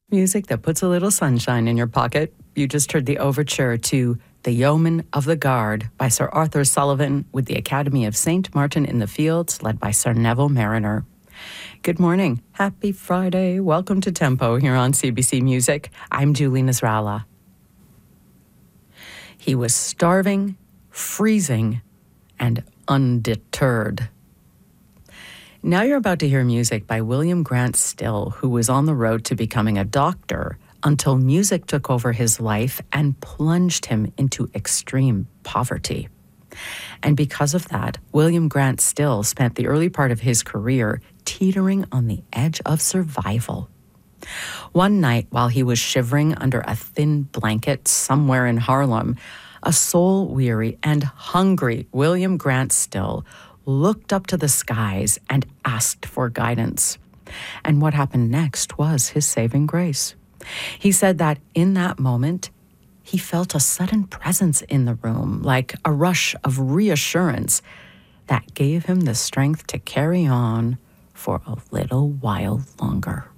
Music that puts a little sunshine in your pocket. You just heard the overture to The Yeoman of the Guard by Sir Arthur Sullivan with the Academy of St. Martin in the Fields, led by Sir Neville Mariner. Good morning. Happy Friday. Welcome to Tempo here on CBC Music. I'm Julie Nasrallah. He was starving, freezing, and undeterred. Now you're about to hear music by William Grant Still, who was on the road to becoming a doctor until music took over his life and plunged him into extreme poverty. And because of that, William Grant Still spent the early part of his career teetering on the edge of survival. One night, while he was shivering under a thin blanket somewhere in Harlem, a soul-weary and hungry William Grant Still looked up to the skies and asked for guidance. And what happened next was his saving grace. He said that in that moment, he felt a sudden presence in the room, like a rush of reassurance that gave him the strength to carry on for a little while longer.